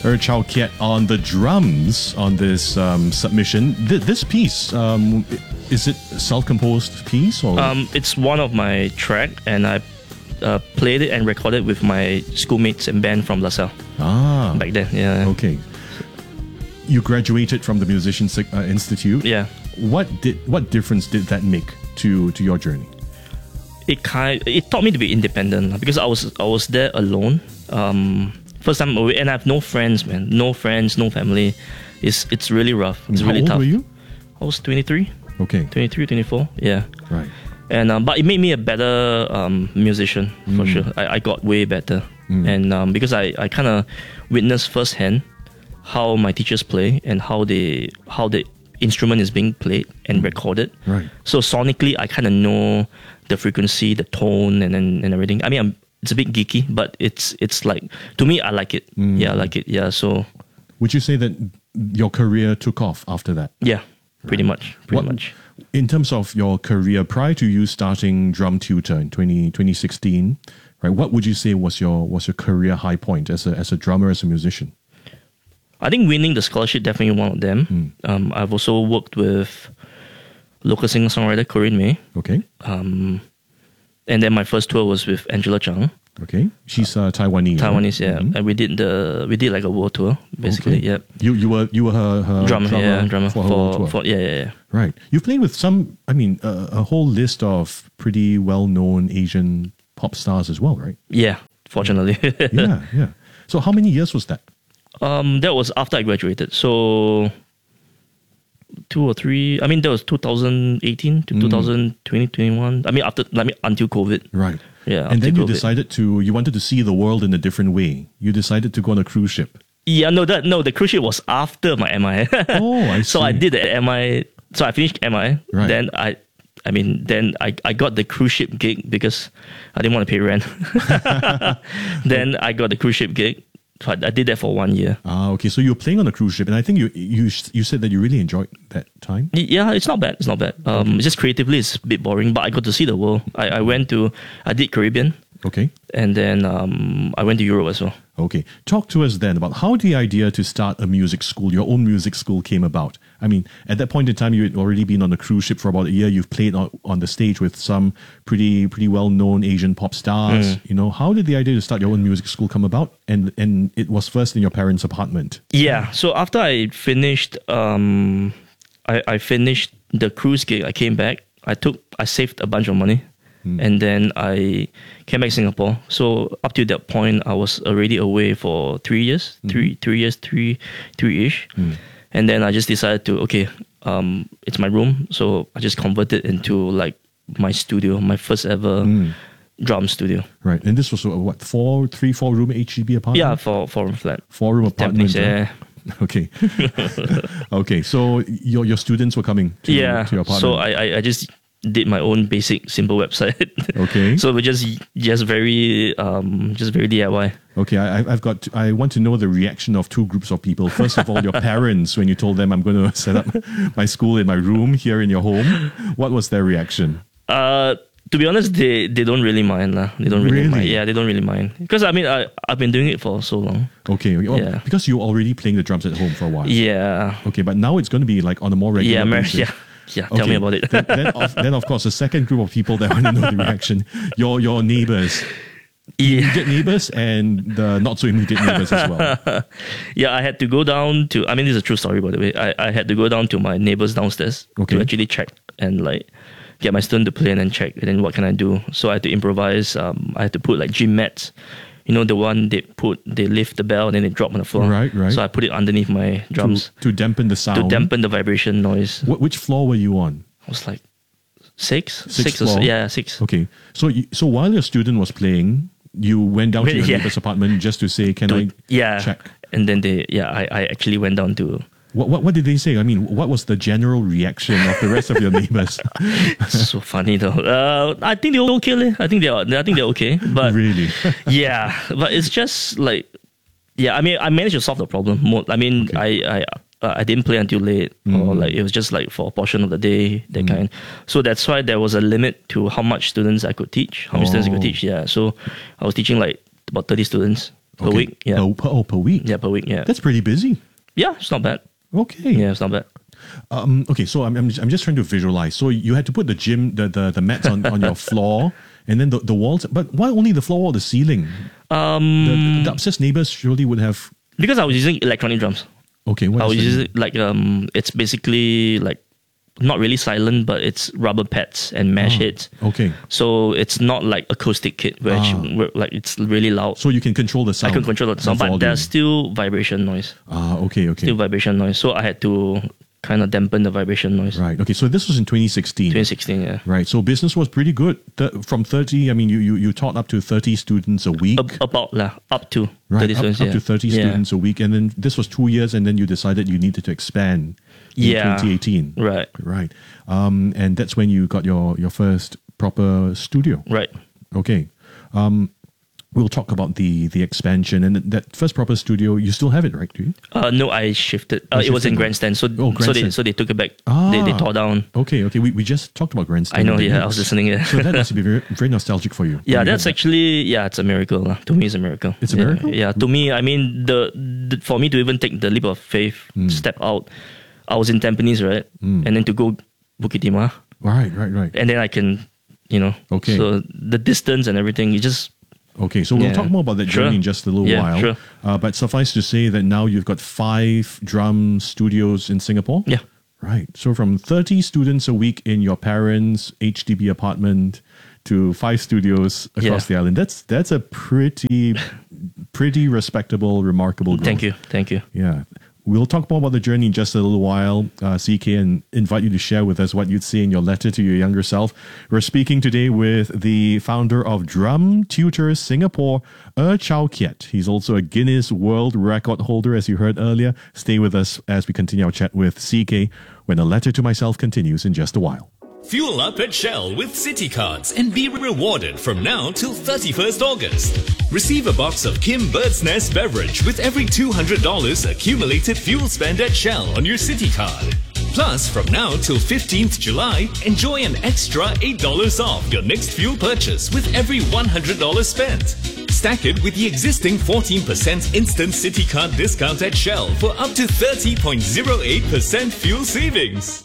Chow Kiat on the drums on this submission. This piece, is it a self-composed piece? Or? It's one of my track, and I played it and recorded with my schoolmates and band from LaSalle. Back then, yeah. Okay. You graduated from the Musicians Institute. Yeah. What difference did that make to your journey? It taught me to be independent because I was there alone. First time away, and I have no friends, man. No friends, no family. It's really rough. It's really tough. How old were you? I was 23. Okay. 23, 24. Yeah. Right. And but it made me a better musician for sure. I got way better, and because I kind of witnessed firsthand how my teachers play and how the instrument is being played and recorded. Right. So sonically, I kind of know the frequency, the tone, and everything. I mean, it's a bit geeky, but it's like, to me, I like it. Yeah, I like it. Yeah. So, would you say that your career took off after that? Yeah, pretty much. Pretty much. In terms of your career, prior to you starting Drum Tutor in 2016, right? What would you say was your career high point as a drummer, as a musician? I think winning the scholarship, definitely one of them. I've also worked with local singer-songwriter Corinne May. Okay. And then my first tour was with Angela Chang. Okay. She's Taiwanese. Taiwanese, yeah. And we did like a world tour, basically. Okay. Yeah. You were her drummer for her world tour. Yeah. Right. You've played with a whole list of pretty well-known Asian pop stars as well, right? Yeah, fortunately. Yeah. So how many years was that? That was after I graduated. So 2 or 3. I mean, that was 2018 to 2020, 21. I mean, until COVID. Right. Yeah. And then you wanted to see the world in a different way. You decided to go on a cruise ship. Yeah, the cruise ship was after my MI. Oh, I see. So I did the MI. So I finished MI. Right. Then I got the cruise ship gig because I didn't want to pay rent. Then I got the cruise ship gig. I did that for 1 year. Okay. So you were playing on a cruise ship, and I think you said that you really enjoyed that time. Yeah, it's not bad. It's not bad. Just creatively, it's a bit boring, but I got to see the world. I did Caribbean. Okay. And then I went to Europe as well. Okay. Talk to us then about how the idea to start a music school, your own music school, came about. I mean, at that point in time, you had already been on a cruise ship for about a year. You've played on the stage with some pretty well-known Asian pop stars. You know, how did the idea to start your own music school come about? And it was first in your parents' apartment. Yeah. So after I finished, I finished the cruise gig. I came back. I saved a bunch of money. And then I came back to Singapore. So up to that point, I was already away for 3 years, three-ish. And then I just decided to, it's my room. So I just converted into like my studio, my first ever drum studio. Right. And this was what, 3-4 room HDB apartment? Yeah, 4-room flat. 4-room apartment. Tampines, yeah. Okay. Okay. So your students were coming to your apartment. So I just did my own basic simple website. Okay. So we just very DIY. Okay, I want to know the reaction of two groups of people. First of all, your parents, when you told them I'm going to set up my school in my room here in your home. What was their reaction? To be honest, they don't really mind. They don't really mind. Yeah, they don't really mind. Because I mean, I've been doing it for so long. Okay. Yeah. Because you're already playing the drums at home for a while. Yeah. Okay, but now it's going to be like on a more regular basis. Yeah. Yeah, tell me about it. then, of course, the second group of people that want to know the reaction, your neighbors. Immediate neighbors and the not so immediate neighbors as well. Yeah, I had to go down to, I mean, this is a true story, by the way. I had to go down to my neighbors downstairs to actually check and like get my student to play and then check. And then what can I do? So I had to improvise. I had to put like gym mats. You know, the one they lift the bell and then they drop on the floor. Right. So I put it underneath my drums. To dampen the sound. To dampen the vibration noise. Which floor were you on? I was like six. Floor? 6. Okay. So while your student was playing, you went down to your neighbor's apartment just to say, can I check? And then I actually went down to... What did they say? I mean, what was the general reaction of the rest of your neighbors? So funny though. I think they're okay. I think they're okay. But really? Yeah, but it's just like, I mean, I managed to solve the problem. I mean, I didn't play until late, or like it was just like for a portion of the day, that kind. So that's why there was a limit to how much students I could teach, how many students I could teach. Yeah, so I was teaching like about 30 students. per week. Yeah. Per week? Yeah, per week, yeah. That's pretty busy. Yeah, it's not bad. Okay. Yeah, it's not bad. Okay, so I'm just trying to visualize. So you had to put the mats on your floor, and then the walls. But why only the floor or the ceiling? The upstairs neighbors surely would have. Because I was using electronic drums. Okay, I was using it's basically like not really silent, but it's rubber pads and mesh heads. Okay. So it's not like acoustic kit where it's really loud. So you can control the sound. I can control the sound, but there's still vibration noise. Okay. Still vibration noise. So I had to kind of dampen the vibration noise. Right. Okay. So this was in 2016. 2016, yeah. Right. So business was pretty good. From 30, I mean, you taught up to 30 students a week. Up to 30 students. Up to 30 students a week. And then this was 2 years, and then you decided you needed to expand in 2018. Right. Right. And that's when you got your first proper studio. Right. Okay. We'll talk about the expansion and that first proper studio. You still have it, right? Do you? No, I shifted. It was in Grandstand, so they took it back. They tore down. Okay. We just talked about Grandstand. I know. Yeah, I was listening. Yeah. So that must be very, very nostalgic for you. Yeah, that's actually it's a miracle. To me, it's a miracle. It's a miracle. Yeah, to me, I mean, the for me to even take the leap of faith, step out. I was in Tampines, right, and then to go Bukit Timah. Right. And then I can, Okay. So the distance and everything, you just. Okay, so we'll talk more about that journey in just a little while. Sure. But suffice to say that now you've got 5 drum studios in Singapore. Yeah. Right. So from 30 students a week in your parents' HDB apartment to 5 studios across the island. That's a pretty respectable, remarkable growth. Thank you. Yeah. We'll talk more about the journey in just a little while, CK, and invite you to share with us what you'd say in your letter to your younger self. We're speaking today with the founder of Drum Tutors Singapore, Chow Kiat. He's also a Guinness World Record holder, as you heard earlier. Stay with us as we continue our chat with CK when a letter to myself continues in just a while. Fuel up at Shell with City Cards and be rewarded from now till 31st August. Receive a box of Kim Bird's Nest beverage with every $200 accumulated fuel spend at Shell on your City Card. Plus, from now till 15th July, enjoy an extra $8 off your next fuel purchase with every $100 spent. Stack it with the existing 14% instant City Card discount at Shell for up to 30.08% fuel savings.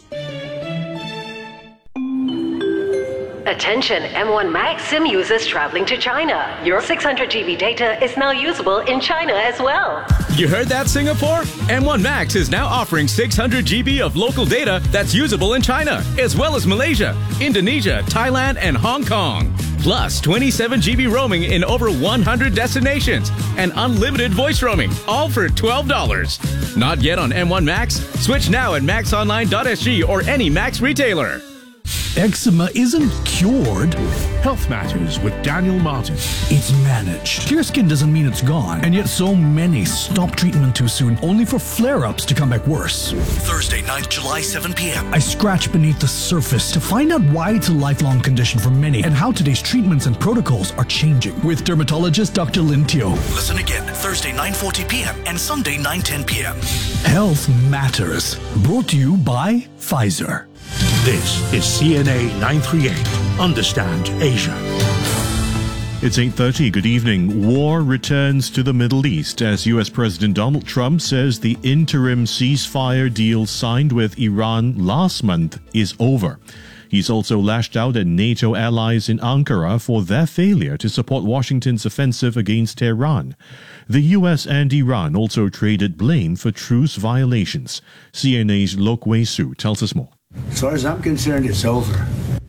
Attention M1 Max SIM users traveling to China. Your 600 GB data is now usable in China as well. You heard that, Singapore? M1 Max is now offering 600 GB of local data that's usable in China, as well as Malaysia, Indonesia, Thailand, and Hong Kong. Plus 27 GB roaming in over 100 destinations and unlimited voice roaming, all for $12. Not yet on M1 Max? Switch now at maxonline.sg or any Max retailer. Eczema isn't cured. Health Matters with Daniel Martin. It's managed. Clear skin doesn't mean it's gone, and yet so many stop treatment too soon, only for flare-ups to come back worse. Thursday night, July 7 p.m. I scratch beneath the surface to find out why it's a lifelong condition for many and how today's treatments and protocols are changing with dermatologist Dr. Lin Teo. Listen again, Thursday 9:40 p.m. and Sunday 9:10 p.m. Health Matters, brought to you by Pfizer. This is CNA 938. Understand Asia. It's 8:30. Good evening. War returns to the Middle East as US President Donald Trump says the interim ceasefire deal signed with Iran last month is over. He's also lashed out at NATO allies in Ankara for their failure to support Washington's offensive against Tehran. The US and Iran also traded blame for truce violations. CNA's Lok Wei Su tells us more. As far as I'm concerned, it's over.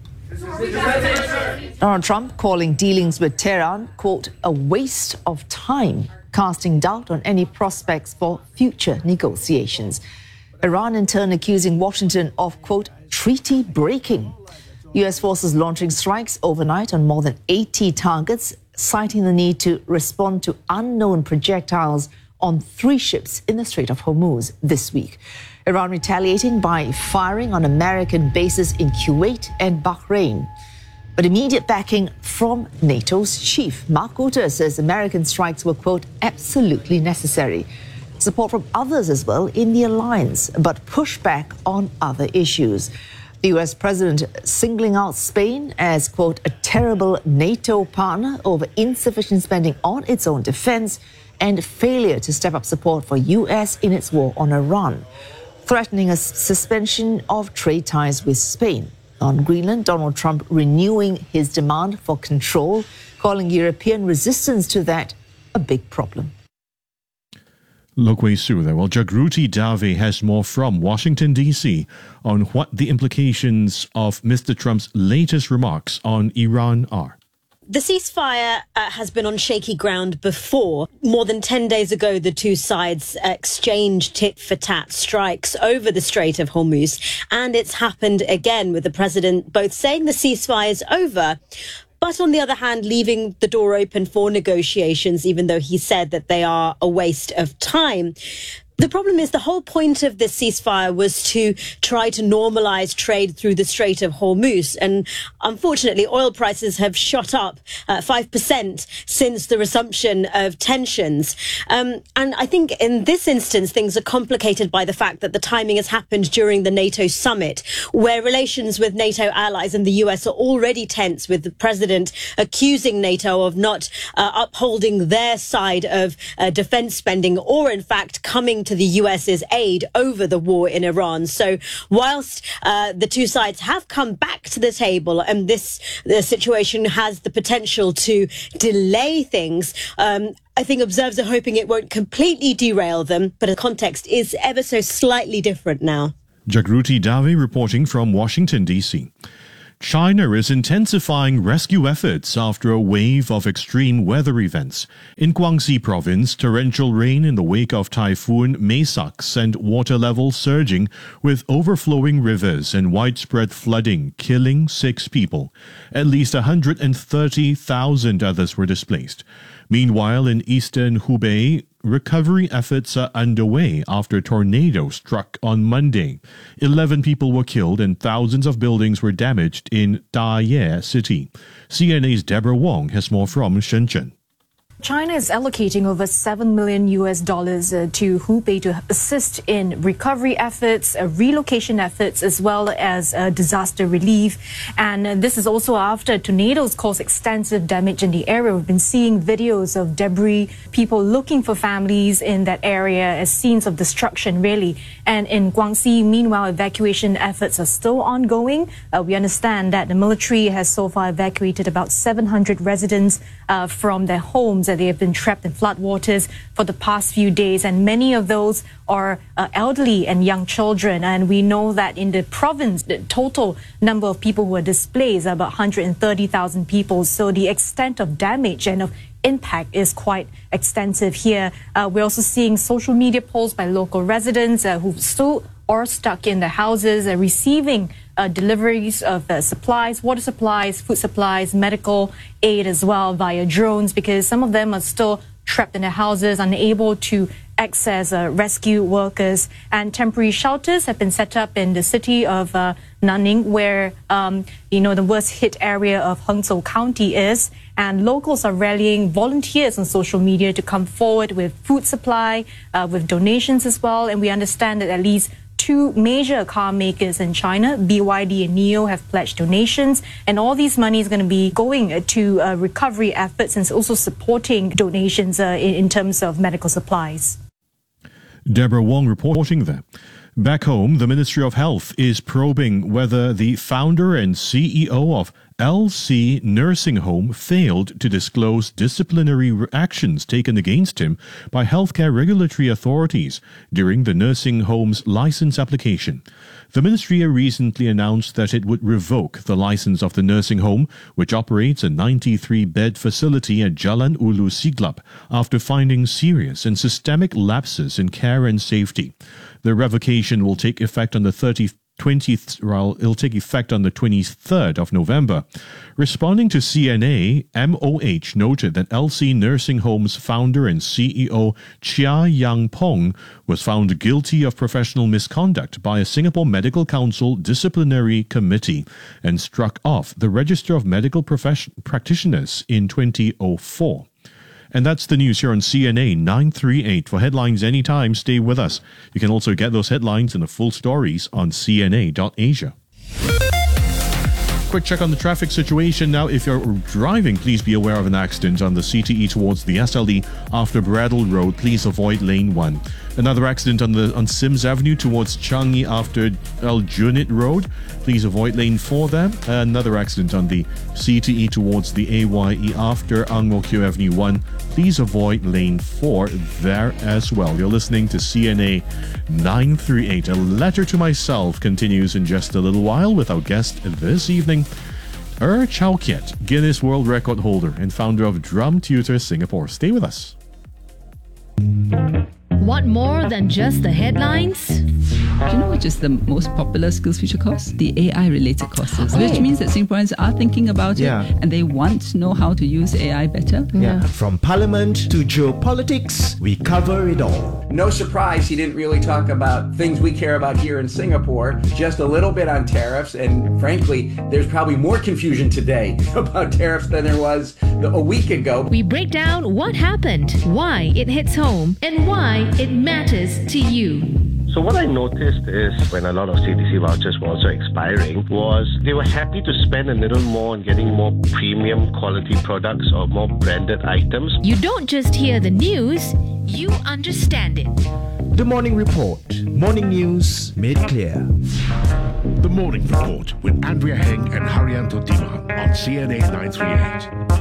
Donald Trump calling dealings with Tehran, quote, a waste of time, casting doubt on any prospects for future negotiations. Iran, in turn, accusing Washington of, quote, treaty breaking. U.S. forces launching strikes overnight on more than 80 targets, citing the need to respond to unknown projectiles on 3 ships in the Strait of Hormuz this week. Iran retaliating by firing on American bases in Kuwait and Bahrain. But immediate backing from NATO's chief, Mark Rutte, says American strikes were, quote, absolutely necessary. Support from others as well in the alliance, but pushback on other issues. The US president singling out Spain as, quote, a terrible NATO partner over insufficient spending on its own defense and failure to step up support for US in its war on Iran, threatening a suspension of trade ties with Spain. On Greenland, Donald Trump renewing his demand for control, calling European resistance to that a big problem. Lok Wei Su there. Well, Jagruti Dave has more from Washington, D.C. on what the implications of Mr. Trump's latest remarks on Iran are. The ceasefire has been on shaky ground before. More than 10 days ago, the two sides exchanged tit-for-tat strikes over the Strait of Hormuz. And it's happened again with the president both saying the ceasefire is over, but on the other hand, leaving the door open for negotiations, even though he said that they are a waste of time. The problem is the whole point of this ceasefire was to try to normalize trade through the Strait of Hormuz. And unfortunately, oil prices have shot up 5% since the resumption of tensions. And I think in this instance, things are complicated by the fact that the timing has happened during the NATO summit, where relations with NATO allies and the US are already tense, with the president accusing NATO of not upholding their side of defense spending, or in fact coming to the US's aid over the war in Iran. So whilst the two sides have come back to the table and the situation has the potential to delay things, I think observers are hoping it won't completely derail them, but the context is ever so slightly different now. Jagruti Dave reporting from Washington, D.C. China is intensifying rescue efforts after a wave of extreme weather events. In Guangxi province, torrential rain in the wake of Typhoon Maisak sent water levels surging, with overflowing rivers and widespread flooding killing 6 people. At least 130,000 others were displaced. Meanwhile, in eastern Hubei, recovery efforts are underway after a tornado struck on Monday. 11 people were killed and thousands of buildings were damaged in Da'ye city. CNA's Deborah Wong has more from Shenzhen. China is allocating over $7 million to Hubei to assist in recovery efforts, relocation efforts, as well as disaster relief. And this is also after tornadoes caused extensive damage in the area. We've been seeing videos of debris, people looking for families in that area as scenes of destruction, really. And in Guangxi, meanwhile, evacuation efforts are still ongoing. We understand that the military has so far evacuated about 700 residents from their homes. They have been trapped in floodwaters for the past few days, and many of those are elderly and young children. And we know that in the province, the total number of people who are displaced are about 130,000 people. So the extent of damage and of impact is quite extensive here. We're also seeing social media posts by local residents who still are stuck in their houses, receiving deliveries of supplies, water supplies, food supplies, medical aid as well via drones, because some of them are still trapped in their houses, unable to access rescue workers. And temporary shelters have been set up in the city of Nanning, where the worst hit area of Hangzhou County is. And locals are rallying volunteers on social media to come forward with food supply, with donations as well. And we understand that at least 2 major car makers in China, BYD and NIO, have pledged donations, and all these money is going to be going to recovery efforts and also supporting donations in terms of medical supplies. Deborah Wong reporting there. Back home, the Ministry of Health is probing whether the founder and CEO of LC Nursing Home failed to disclose disciplinary actions taken against him by healthcare regulatory authorities during the nursing home's license application. The ministry recently announced that it would revoke the license of the nursing home, which operates a 93-bed facility at Jalan Ulu Siglap, after finding serious and systemic lapses in care and safety. The revocation will take effect on the 23rd of November. Responding to CNA, MOH noted that LC Nursing Home's founder and CEO Chia Yang Pong was found guilty of professional misconduct by a Singapore Medical Council disciplinary committee and struck off the Register of Medical Practitioners in 2004. And that's the news here on CNA 938. For headlines anytime, stay with us. You can also get those headlines and the full stories on cna.asia. Quick check on the traffic situation now. If you're driving, please be aware of an accident on the CTE towards the SLE after Bradle Road. Please avoid lane 1. Another accident on Sims Avenue towards Changi after El Junit Road. Please avoid lane 4 there. Another accident on the CTE towards the AYE after Ang Mo Kio Avenue 1. Please avoid lane 4 there as well. You're listening to CNA 938. A Letter to Myself continues in just a little while with our guest this evening, Chow Kiat, Guinness World Record holder and founder of Drum Tutor Singapore. Stay with us. Want more than just the headlines? Do you know which is the most popular SkillsFuture course? The AI-related courses, which means that Singaporeans are thinking about it and they want to know how to use AI better. Yeah. From parliament to geopolitics, we cover it all. No surprise he didn't really talk about things we care about here in Singapore, just a little bit on tariffs, and frankly, there's probably more confusion today about tariffs than there was a week ago. We break down what happened, why it hits home, and why it matters to you. So what I noticed is when a lot of CTC vouchers were also expiring was they were happy to spend a little more on getting more premium quality products or more branded items. You don't just hear the news, you understand it. The Morning Report. Morning news made clear. The Morning Report with Andrea Heng and Haryanto Timang on CNA 938.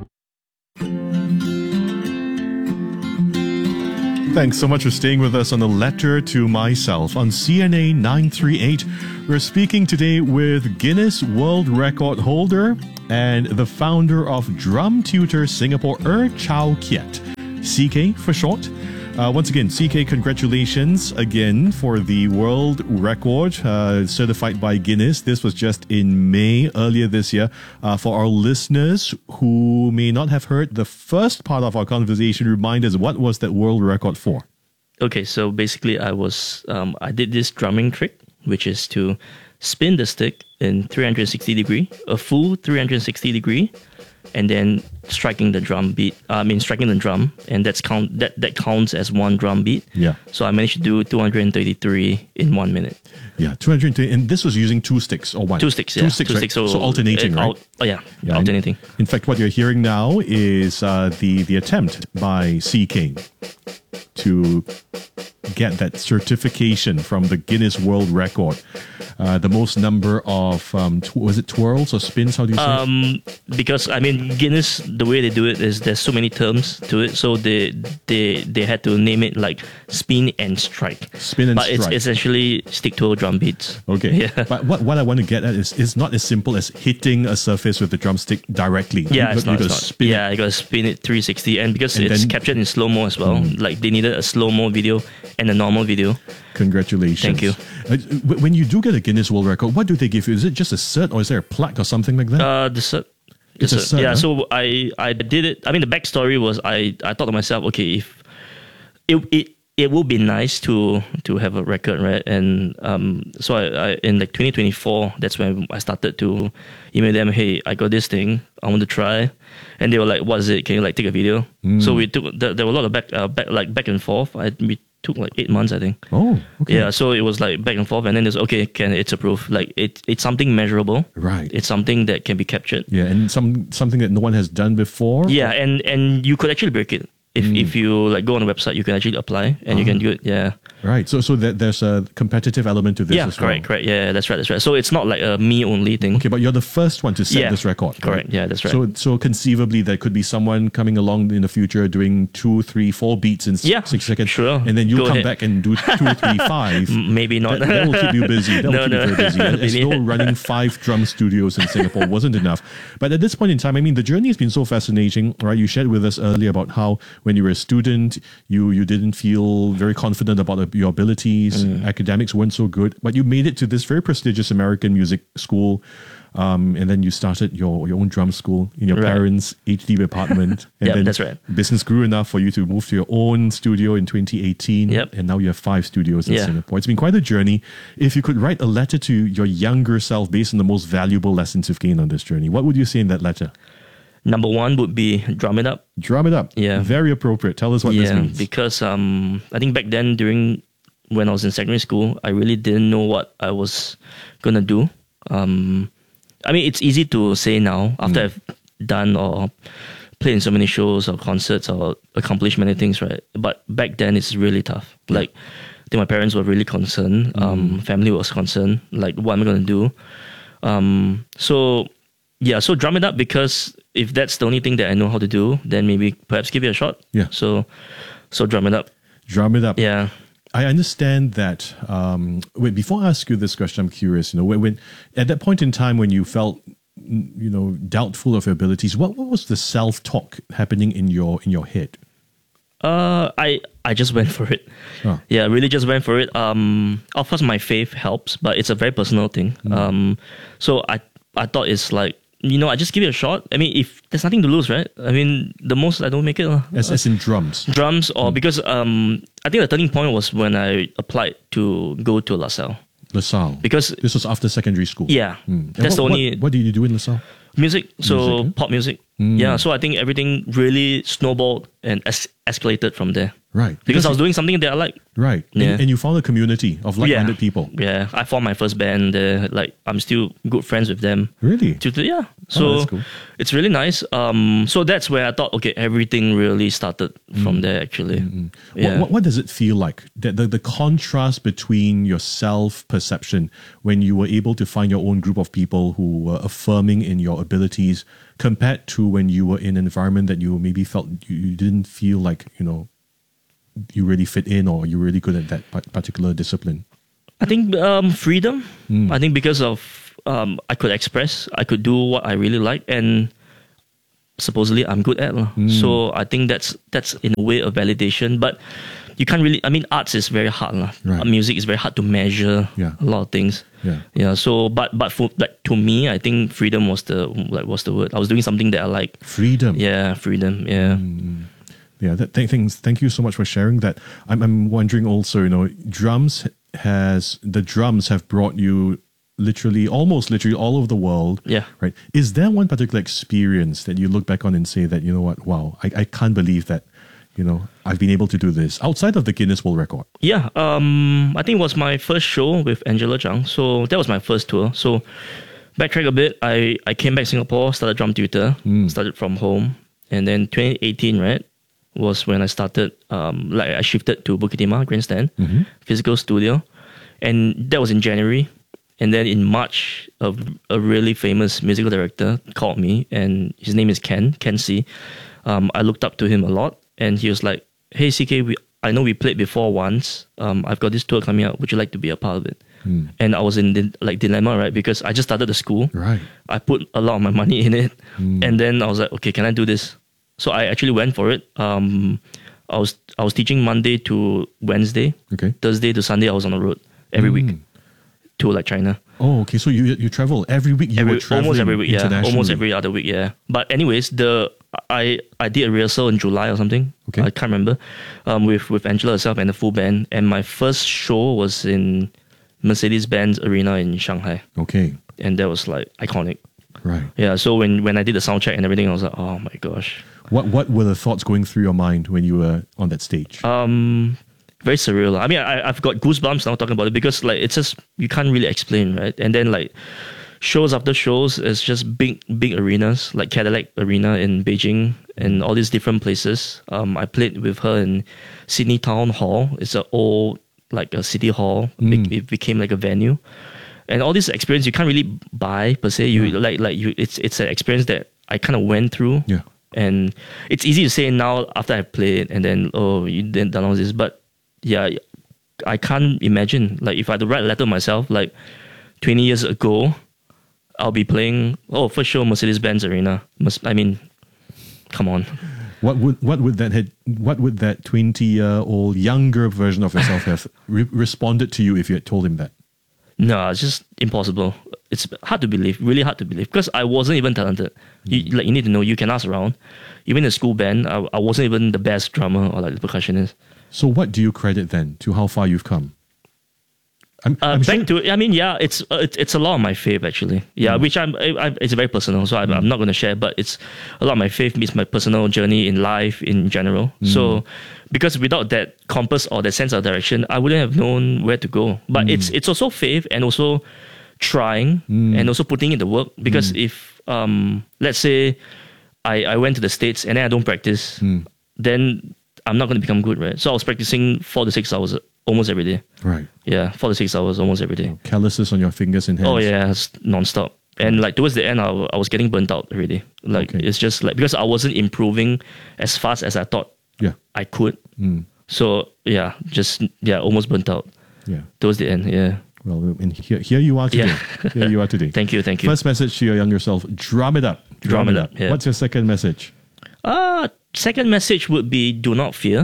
Thanks so much for staying with us on A Letter to Myself on CNA 938. We're speaking today with Guinness World Record holder and the founder of Drum Tutor Singapore, Chow Kiat, CK for short. Once again, CK, congratulations again for the world record certified by Guinness. This was just in May earlier this year. For our listeners who may not have heard the first part of our conversation, remind us, what was that world record for? Okay, so basically I did this drumming trick, which is to spin the stick in 360 degree, a full 360 degree, and then striking the drum, and that counts as one drum beat. Yeah. So I managed to do 233 in 1 minute. Yeah, 230, and this was using 2 sticks or one? 2 sticks, yeah. 2 sticks, right? So alternating, right? Alternating. In fact, what you're hearing now is the attempt by CK to get that certification from the Guinness World Record. The most number of, was it twirls or spins? How do you say it? Because, Guinness, the way they do it is there's so many terms to it. So they had to name it like spin and strike. Spin and strike. But it's essentially stick to drum beats. Okay. Yeah. But what I want to get at is it's not as simple as hitting a surface with the drumstick directly. Yeah, you got to spin it. You got to spin it 360. And because it's captured in slow-mo as well, like they needed a slow-mo video and a normal video. Congratulations. Thank you. When you do get a Guinness World Record, what do they give you? Is it just a cert or is there a plaque or something like that? The cert. It's a cert, yeah, huh? so I did it. The backstory was I thought to myself, okay, if it would be nice to have a record, right? And so I in like 2024, that's when I started to email them, hey, I got this thing, I want to try. And they were like, what is it? Can you like take a video? So we took, there were a lot of back and forth. We took like 8 months, I think. Oh, okay. Yeah, so it was like back and forth, and then it's okay, it's approved. Like it's something measurable. Right. It's something that can be captured. Yeah, and something that no one has done before. Yeah, and you could actually break it. If you like go on the website, you can actually apply and you can do it. Yeah. Right. So there's a competitive element to this as well. Yeah, correct. Yeah, that's right. So it's not like a me only thing. Okay, but you're the first one to set this record. Correct. Right? Yeah, that's right. So conceivably there could be someone coming along in the future doing 2, 3, 4 beats in 6 seconds. Sure. And then you come ahead. back and do 2, 3, 5. Maybe not. That will keep you busy. That will keep you very busy. As Maybe. though running 5 drum studios in Singapore wasn't enough. But at this point in time, the journey has been so fascinating, right? You shared with us earlier about how when you were a student, you didn't feel very confident about your abilities. Academics weren't so good, but you made it to this very prestigious American music school, and then you started your own drum school in your parents' HDB apartment. And then that's right. Business grew enough for you to move to your own studio in 2018, and now you have 5 studios in Singapore. It's been quite a journey. If you could write a letter to your younger self based on the most valuable lessons you've gained on this journey, what would you say in that letter? Number 1 would be drum it up. Drum it up. Yeah. Very appropriate. Tell us what this means. Because I think back then when I was in secondary school, I really didn't know what I was going to do. I mean, it's easy to say now after I've done or played in so many shows or concerts or accomplished many things, right? But back then, it's really tough. Like, I think my parents were really concerned. Family was concerned. Like, what am I going to do? So drum it up, because if that's the only thing that I know how to do, then maybe perhaps give it a shot. Yeah. So drum it up. Drum it up. Yeah. I understand that. Wait, before I ask you this question, I'm curious. When at that point in time when you felt, doubtful of your abilities, what was the self-talk happening in your head? I just went for it. Oh. Yeah, really just went for it. Of course, my faith helps, but it's a very personal thing. So I thought it's like, I just give it a shot. I mean, if there's nothing to lose, right? I mean, the most I don't make it. As in drums? Drums, or because I think the turning point was when I applied to go to LaSalle. LaSalle? Because this was after secondary school? Yeah. That's the only... What did you do in LaSalle? Music, pop music. Yeah, so I think everything really snowballed and escalated from there. Right. Because I was doing something that I like. Right. Yeah. And you found a community of like-minded people. Yeah, I formed my first band there. Like, I'm still good friends with them. Really? Yeah. So that's cool. It's really nice. So that's where I thought, okay, everything really started from there, actually. Yeah. What does it feel like? The contrast between your self-perception when you were able to find your own group of people who were affirming in your abilities, compared to when you were in an environment that you maybe felt you didn't feel like, you really fit in, or you're really good at that particular discipline? I think freedom. I think because of I could express, I could do what I really like, and supposedly I'm good at. So I think that's in a way a validation. But you can't really. I mean, arts is very hard. Right. Music is very hard to measure. Yeah. A lot of things. Yeah. So, but for to me, I think freedom was the word. I was doing something that I like. Freedom. Yeah, freedom. Yeah. Yeah, thank you so much for sharing that. I'm wondering also, drums have brought you almost literally all over the world. Yeah. Right. Is there one particular experience that you look back on and say that, wow, I can't believe that, I've been able to do this outside of the Guinness World Record? Yeah. I think it was my first show with Angela Zhang. So that was my first tour. So backtrack a bit, I came back to Singapore, started drum tutor, started from home. And then 2018, right, was when I started, I shifted to Bukit Timah Grandstand, physical studio. And that was in January. And then in March, a really famous musical director called me, and his name is Ken C. I looked up to him a lot, and he was like, "Hey, CK, I know we played before once. I've got this tour coming out. Would you like to be a part of it?" And I was in dilemma, right? Because I just started the school. Right. I put a lot of my money in it. And then I was like, okay, can I do this? So I actually went for it. I was teaching Monday to Wednesday. Okay. Thursday to Sunday, I was on the road every week to China. Oh, okay. So you travel every week. You were traveling almost every week. Yeah, almost every other week. Yeah. But anyways, I did a rehearsal in July or something. Okay. I can't remember. With Angela herself and the full band, and my first show was in Mercedes-Benz Arena in Shanghai. Okay. And that was like iconic. Right. Yeah. So when I did the sound check and everything, I was like, oh my gosh. What were the thoughts going through your mind when you were on that stage? Very surreal. I mean, I've got goosebumps now talking about it, because it's just, you can't really explain, right? And then shows after shows, it's just big arenas, like Cadillac Arena in Beijing and all these different places. I played with her in Sydney Town Hall. It's an old, a city hall. It became like a venue. And all this experience you can't really buy per se. It's an experience that I kind of went through. Yeah. And it's easy to say now after I played and then, oh, you didn't done all this. But yeah, I can't imagine. If I had to write a letter myself, 20 years ago, I'll be playing, for sure, Mercedes-Benz Arena. I mean, come on. What would that 20-year-old younger version of yourself have responded to you if you had told him that? No, it's just impossible. It's hard to believe, really hard to believe, because I wasn't even talented. You need to know, you can ask around. Even in the school band, I wasn't even the best drummer or the percussionist. So what do you credit then to how far you've come? It's a lot of my faith actually. Yeah, which it's very personal, so I'm not going to share. But it's a lot of my faith meets my personal journey in life in general. So because without that compass or that sense of direction, I wouldn't have known where to go. But it's also faith and also trying and also putting in the work. Because if, let's say, I went to the States and then I don't practice, then I'm not going to become good, right? So I was practicing 4 to 6 hours almost every day. Right. Yeah, 4 to 6 hours almost every day. Calluses on your fingers and hands. Oh yeah, it's non-stop. And like towards the end, I was getting burnt out already. Like it's just like, because I wasn't improving as fast as I thought I could. So yeah, almost burnt out. Yeah. Towards the end, yeah. Well, and here you are today. Yeah. Here you are today. Thank you. First message to your younger self: drum it up. Drum it up. Yeah. What's your second message? Second message would be do not fear.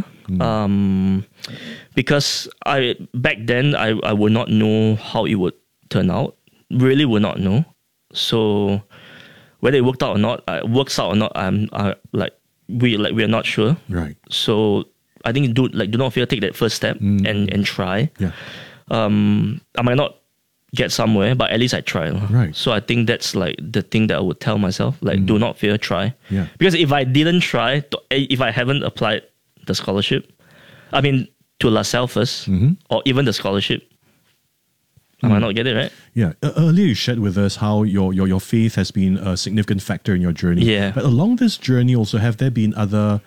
Because back then I would not know how it would turn out. Really would not know. So whether it works out or not, we're not sure. Right. So I think do not fear. Take that first step and try. Yeah. I might not get somewhere, but at least I try. Right. So I think that's like the thing that I would tell myself. Like, do not fear, try. Yeah. Because if I didn't try, if I haven't applied the scholarship, I mean, to LaSalle first, or even the scholarship, I might not get it, right? Yeah. Earlier you shared with us how your faith has been a significant factor in your journey. Yeah. But along this journey also, have there been other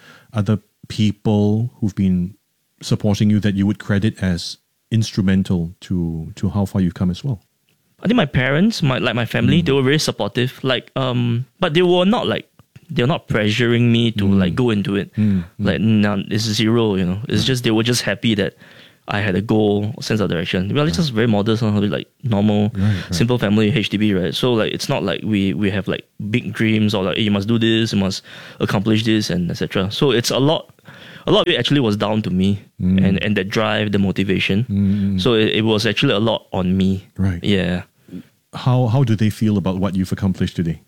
people who've been supporting you that you would credit as instrumental to how far you've come as well? I think my parents, my family, they were very supportive. Like, but they were not pressuring me to go into it. Like, no, it's zero. It's just they were just happy that I had a goal, sense of direction. Well, it's just very modest, like normal, simple family, HDB, right? So like, it's not like we have like big dreams or like, hey, you must do this, you must accomplish this, and etc. So it's a lot of it actually was down to me and the drive, the motivation. So it was actually a lot on me. Right. Yeah. How do they feel about what you've accomplished today?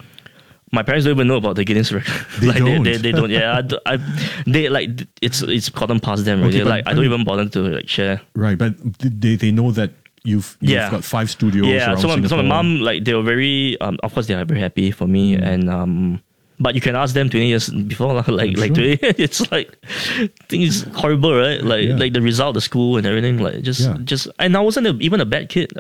My parents don't even know about the Guinness record. They don't. They don't. Yeah, they like it's gotten past them already. Like I don't even bother to like share. Right, but they know that you've got 5 studios. Yeah, around so Singapore. my mom, like, they were very of course they are very happy for me, and but you can ask them 20 years before, like 20. It's like, I think it's horrible, right? Like the result, the school and everything. Like just and I wasn't even a bad kid.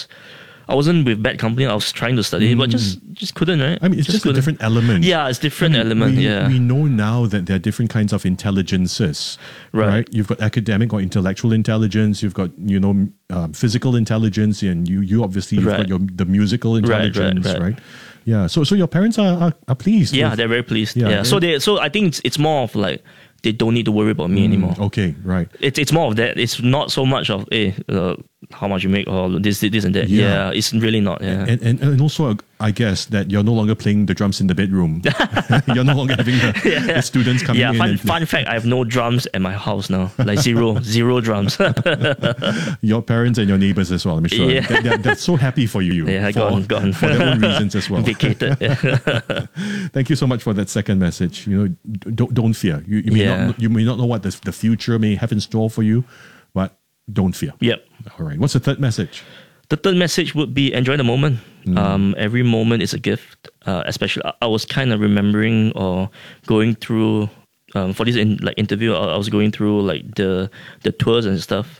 I wasn't with bad company. I was trying to study, but just couldn't, right? I mean, it's just a different element. Yeah, it's different element. We know now that there are different kinds of intelligences, right? You've got academic or intellectual intelligence. You've got physical intelligence, and you obviously you've got the musical intelligence, right? Yeah. So your parents are pleased. Yeah, they're very pleased. Yeah. So I think it's more of like, they don't need to worry about me anymore. Okay, right. It's more of that. It's not so much of how much you make or this and that. Yeah, it's really not. Yeah. And also, I guess that you're no longer playing the drums in the bedroom. You're no longer having the students coming in. Yeah, fun fact, I have no drums at my house now. Like zero drums. Your parents and your neighbors as well, I'm sure. Yeah. They're so happy for you. Yeah, gone. For their own reasons as well. Vacated. Thank you so much for that second message. Don't fear. You may not know what the future may have in store for you, but don't fear. Yep. All right. What's the third message? The third message would be enjoy the moment. Every moment is a gift. Especially, I was kind of remembering or going through for this interview. I was going through like the tours and stuff.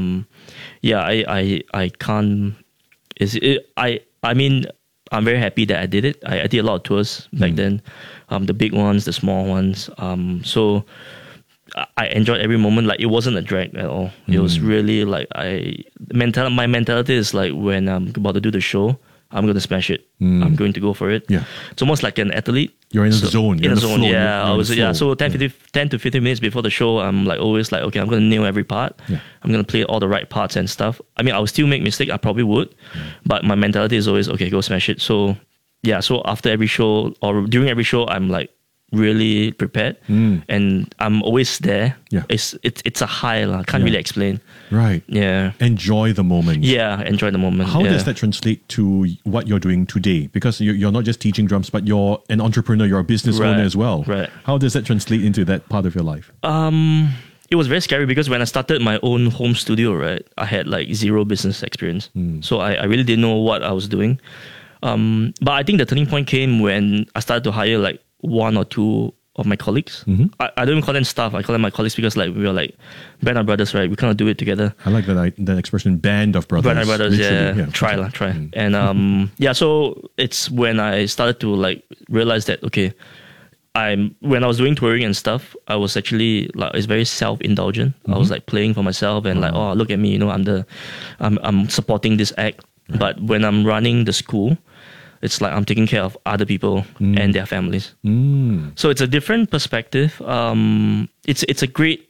I can't. I mean, I'm very happy that I did it. I did a lot of tours back then, the big ones, the small ones. So I enjoyed every moment. Like, it wasn't a drag at all. It was really like my mentality is like, when I'm about to do the show, I'm going to smash it. I'm going to go for it. Yeah. It's almost like an athlete. You're in a zone. In a zone, yeah. So 10 to 15 minutes before the show, I'm like always like, okay, I'm going to nail every part. Yeah. I'm going to play all the right parts and stuff. I mean, I will still make mistakes. I probably would. But my mentality is always, okay, go smash it. So, yeah. So after every show or during every show, I'm like really prepared. And I'm always there. Yeah. It's a high. I can't really explain. Right. Yeah. Enjoy the moment. Yeah, enjoy the moment. How does that translate to what you're doing today? Because you're not just teaching drums, but you're an entrepreneur, you're a business owner as well. Right. How does that translate into that part of your life? It was very scary because when I started my own home studio, right, I had like zero business experience. So I really didn't know what I was doing. But I think the turning point came when I started to hire like 1 or 2 of my colleagues. Mm-hmm. I don't even call them staff. I call them my colleagues because like we were like band of brothers, right? We kind of do it together. I like that expression, band of brothers. Band of brothers, Literally, yeah. Try. And yeah, so it's when I started to like realize that, okay, when I was doing touring and stuff, I was actually like, it's very self-indulgent. I was like playing for myself and like, oh, look at me, you know, I'm supporting this act. Right. But when I'm running the school, it's like I'm taking care of other people and their families. So it's a different perspective. It's a great,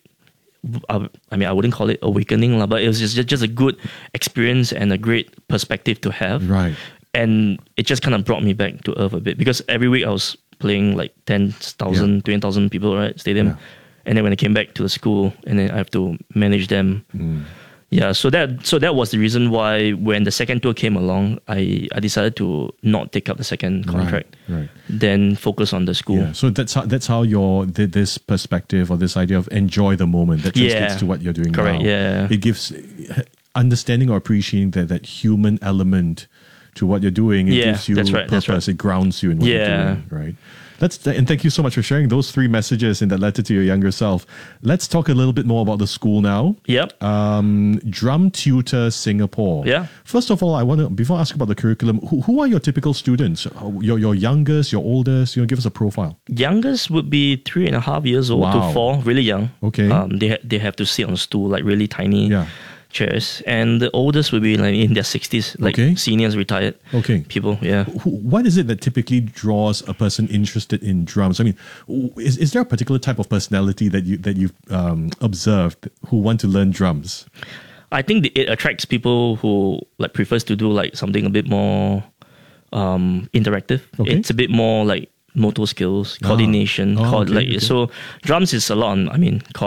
I mean, I wouldn't call it awakening, but it was just a good experience and a great perspective to have. Right. And it just kind of brought me back to earth a bit because every week I was playing like 10,000, 20,000 people, right? Stadium. Yeah. And then when I came back to the school and then I have to manage them. Yeah, so that was the reason why when the second tour came along, I decided to not take up the second contract. Right. Then focus on the school. Yeah, so that's how this perspective or this idea of enjoy the moment that translates to what you're doing now. Correct, yeah. It gives understanding or appreciating that human element to what you're doing. It gives you purpose. It grounds you in what you're doing, right? And thank you so much for sharing those 3 messages in that letter to your younger self. Let's talk a little bit more about the school now. Yep. Drum Tutor Singapore. Yeah. First of all, before I ask about the curriculum, who are your typical students? Your youngest, your oldest? Give us a profile. Youngest would be 3.5 years old to 4, really young. Okay. They have to sit on a stool, like really tiny chairs. And the oldest would be like in their 60s, like seniors, retired people. Yeah. What is it that typically draws a person interested in drums? I mean, is there a particular type of personality that you've observed who want to learn drums? I think it attracts people who like prefers to do like something a bit more interactive. Okay. It's a bit more like motor skills, coordination. So drums is a lot on,